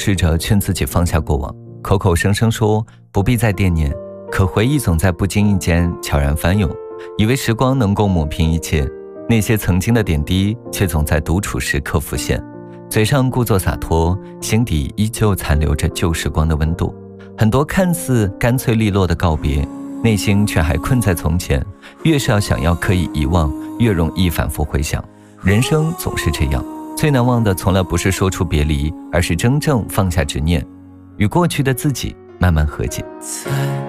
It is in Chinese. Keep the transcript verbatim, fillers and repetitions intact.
试着劝自己放下过往，口口声声说不必再惦念，可回忆总在不经意间悄然翻涌，以为时光能够抹平一切，那些曾经的点滴却总在独处时刻浮现，嘴上故作洒脱，心底依旧残留着旧时光的温度。很多看似干脆利落的告别，内心却还困在从前，越是要想要可以遗忘，越容易反复回想。人生总是这样，最难忘的从来不是说出别离，而是真正放下执念，与过去的自己慢慢和解。